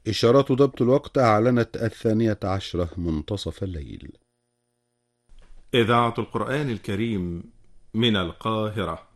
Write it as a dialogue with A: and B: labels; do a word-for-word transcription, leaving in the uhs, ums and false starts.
A: إشارات ضبط الوقت أعلنت الثانية عشرة منتصف الليل.
B: إذاعة القرآن الكريم من القاهرة.